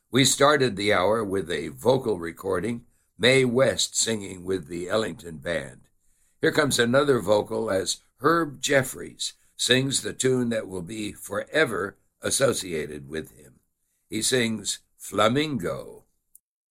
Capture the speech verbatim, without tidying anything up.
We started the hour with a vocal recording, Mae West singing with the Ellington Band. Here comes another vocal as Herb Jeffries sings the tune that will be forever associated with him. He sings Flamingo.